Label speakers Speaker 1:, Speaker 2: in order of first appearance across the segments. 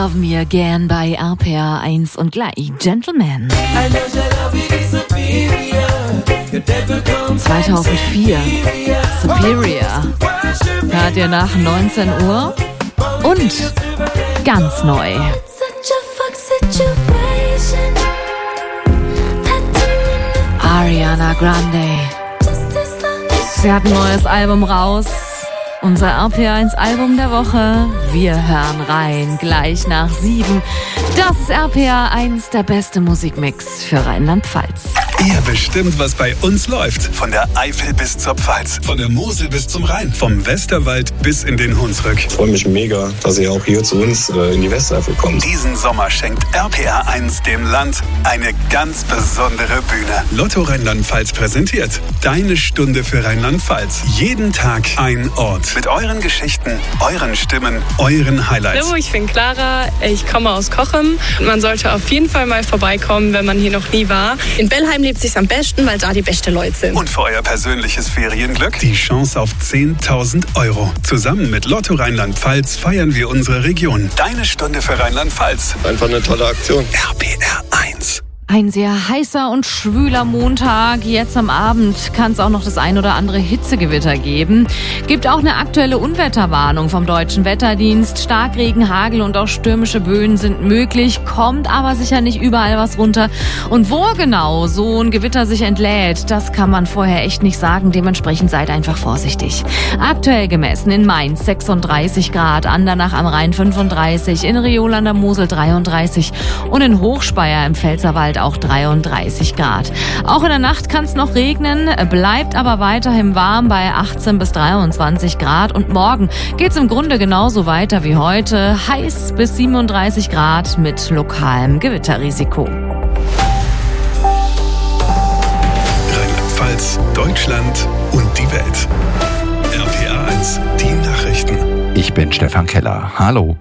Speaker 1: Love Me Again bei RPR 1 und gleich Gentleman. 2004 Superior hört ihr nach 19 Uhr und ganz neu. Ariana Grande. Sie hat ein neues Album raus. Unser RPR1-Album der Woche. Wir hören rein, gleich nach 7. Das ist RPR1, der beste Musikmix für Rheinland-Pfalz.
Speaker 2: Ihr bestimmt, was bei uns läuft. Von der Eifel bis zur Pfalz, von der Mosel bis zum Rhein, vom Westerwald bis in den Hunsrück.
Speaker 3: Ich freue mich mega, dass ihr auch hier zu uns in die Westeifel kommt.
Speaker 2: Diesen Sommer schenkt RPR1 dem Land eine ganz besondere Bühne. Lotto Rheinland-Pfalz präsentiert Deine Stunde für Rheinland-Pfalz. Jeden Tag ein Ort. Mit euren Geschichten, euren Stimmen, euren Highlights.
Speaker 4: Hallo, ich bin Clara, ich komme aus Cochem. Man sollte auf jeden Fall mal vorbeikommen, wenn man hier noch nie war. In Bellheim lebt sich's am besten, weil da die besten Leute sind.
Speaker 2: Und für euer persönliches Ferienglück die Chance auf 10.000 €. Zusammen mit Lotto Rheinland-Pfalz feiern wir unsere Region. Deine Stunde für Rheinland-Pfalz.
Speaker 3: Einfach eine tolle Aktion.
Speaker 2: RPR1.
Speaker 1: Ein sehr heißer und schwüler Montag. Jetzt am Abend kann es auch noch das ein oder andere Hitzegewitter geben. Gibt auch eine aktuelle Unwetterwarnung vom Deutschen Wetterdienst. Starkregen, Hagel und auch stürmische Böen sind möglich. Kommt aber sicher nicht überall was runter. Und wo genau so ein Gewitter sich entlädt, das kann man vorher echt nicht sagen. Dementsprechend seid einfach vorsichtig. Aktuell gemessen in Mainz 36 Grad, Andernach am Rhein 35, in Riola an der Mosel 33 und in Hochspeyer im Pfälzerwald auch 33 Grad. Auch in der Nacht kann es noch regnen, bleibt aber weiterhin warm bei 18 bis 23 Grad. Und morgen geht es im Grunde genauso weiter wie heute. Heiß bis 37 Grad mit lokalem Gewitterrisiko.
Speaker 2: Rheinland-Pfalz, Deutschland und die Welt. RPR1, die Nachrichten.
Speaker 5: Ich bin Stefan Keller. Hallo.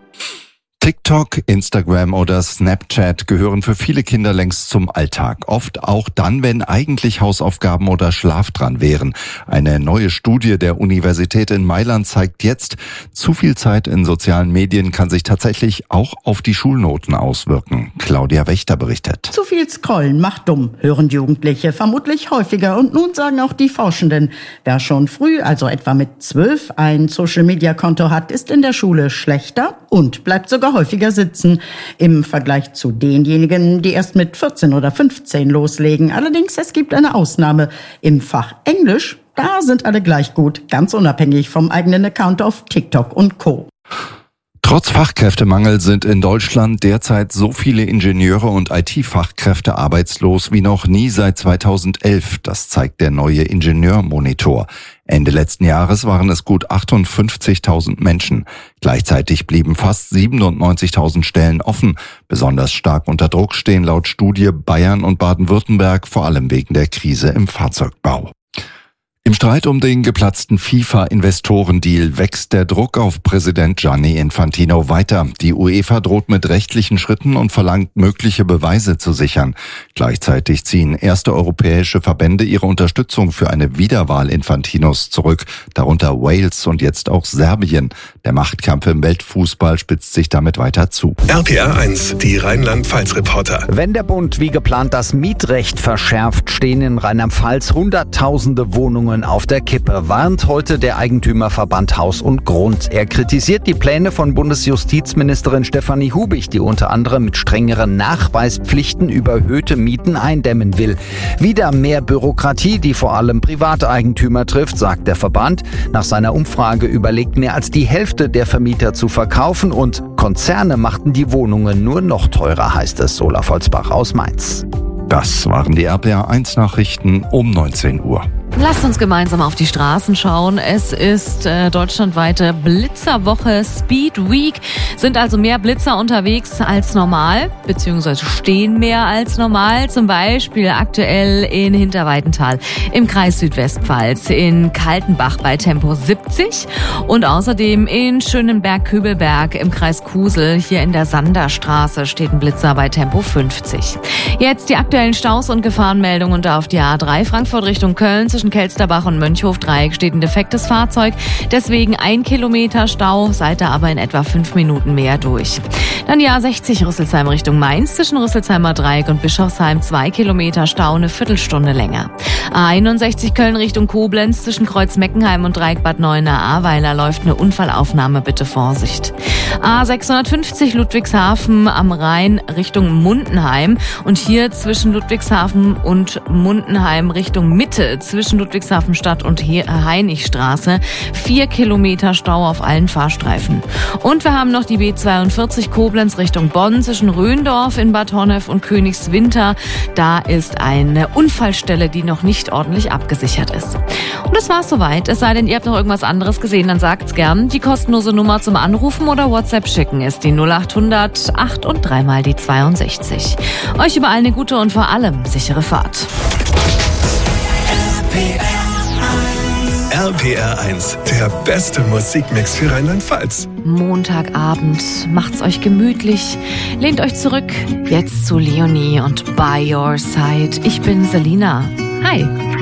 Speaker 5: TikTok, Instagram oder Snapchat gehören für viele Kinder längst zum Alltag. Oft auch dann, wenn eigentlich Hausaufgaben oder Schlaf dran wären. Eine neue Studie der Universität in Mailand zeigt jetzt, zu viel Zeit in sozialen Medien kann sich tatsächlich auch auf die Schulnoten auswirken. Claudia Wächter berichtet.
Speaker 6: Zu viel Scrollen macht dumm, hören Jugendliche vermutlich häufiger. Und nun sagen auch die Forschenden, wer schon früh, also etwa mit 12, ein Social-Media-Konto hat, ist in der Schule schlechter und bleibt sogar häufiger sitzen. Im Vergleich zu denjenigen, die erst mit 14 oder 15 loslegen. Allerdings, es gibt eine Ausnahme. Im Fach Englisch, da sind alle gleich gut, ganz unabhängig vom eigenen Account auf TikTok und Co.
Speaker 5: Trotz Fachkräftemangel sind in Deutschland derzeit so viele Ingenieure und IT-Fachkräfte arbeitslos wie noch nie seit 2011. Das zeigt der neue Ingenieurmonitor. Ende letzten Jahres waren es gut 58.000 Menschen. Gleichzeitig blieben fast 97.000 Stellen offen. Besonders stark unter Druck stehen laut Studie Bayern und Baden-Württemberg, vor allem wegen der Krise im Fahrzeugbau. Im Streit um den geplatzten FIFA-Investorendeal wächst der Druck auf Präsident Gianni Infantino weiter. Die UEFA droht mit rechtlichen Schritten und verlangt, mögliche Beweise zu sichern. Gleichzeitig ziehen erste europäische Verbände ihre Unterstützung für eine Wiederwahl Infantinos zurück, darunter Wales und jetzt auch Serbien. Der Machtkampf im Weltfußball spitzt sich damit weiter zu.
Speaker 2: RPR1, die Rheinland-Pfalz-Reporter.
Speaker 7: Wenn der Bund wie geplant das Mietrecht verschärft, stehen in Rheinland-Pfalz Hunderttausende Wohnungen auf der Kippe, warnt heute der Eigentümerverband Haus und Grund. Er kritisiert die Pläne von Bundesjustizministerin Stefanie Hubich, die unter anderem mit strengeren Nachweispflichten überhöhte Mieten eindämmen will. Wieder mehr Bürokratie, die vor allem Privateigentümer trifft, sagt der Verband. Nach seiner Umfrage überlegt mehr als die Hälfte der Vermieter zu verkaufen und Konzerne machten die Wohnungen nur noch teurer, heißt es. Olaf Holzbach aus Mainz.
Speaker 5: Das waren die RPR1-Nachrichten um 19 Uhr.
Speaker 1: Lasst uns gemeinsam auf die Straßen schauen. Es ist deutschlandweite Blitzerwoche, Speed Week. Sind also mehr Blitzer unterwegs als normal, beziehungsweise stehen mehr als normal. Zum Beispiel aktuell in Hinterweidenthal im Kreis Südwestpfalz, in Kaltenbach bei Tempo 70 und außerdem in Schönenberg-Kübelberg im Kreis Kusel. Hier in der Sanderstraße steht ein Blitzer bei Tempo 50. Jetzt die aktuellen Staus und Gefahrenmeldungen und auf die A3 Frankfurt Richtung Köln zwischen Kelsterbach und Mönchhof-Dreieck steht ein defektes Fahrzeug. Deswegen 1 Kilometer Stau, seid ihr aber in etwa 5 Minuten mehr durch. Dann die A60 Rüsselsheim Richtung Mainz zwischen Rüsselsheimer Dreieck und Bischofsheim 2 Kilometer Stau, eine Viertelstunde länger. A61 Köln Richtung Koblenz zwischen Kreuz Meckenheim und Dreieck Bad Neuenahr-Ahrweiler läuft eine Unfallaufnahme, bitte Vorsicht. A650 Ludwigshafen am Rhein Richtung Mundenheim und hier zwischen Ludwigshafen und Mundenheim Richtung Mitte zwischen Ludwigshafen Stadt und Heinichstraße 4 Kilometer Stau auf allen Fahrstreifen. Und wir haben noch die B42 Koblenz Richtung Bonn zwischen Röndorf in Bad Honnef und Königswinter. Da ist eine Unfallstelle, die noch nicht ordentlich abgesichert ist. Und das war's soweit. Es sei denn, ihr habt noch irgendwas anderes gesehen, dann sagt's gern. Die kostenlose Nummer zum Anrufen oder WhatsApp schicken ist die 0800 8 und 3 mal die 62. Euch überall eine gute und vor allem sichere Fahrt.
Speaker 2: RPR1, der beste Musikmix für Rheinland-Pfalz.
Speaker 1: Montagabend, macht's euch gemütlich, lehnt euch zurück, jetzt zu Leonie und By Your Side. Ich bin Selina. Hi.